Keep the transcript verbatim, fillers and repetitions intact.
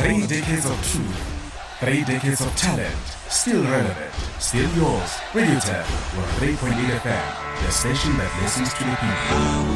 Three decades of truth. Three decades of talent. Still relevant. Still yours. Radio Tap, one oh three point eight F M. The station that listens to the people.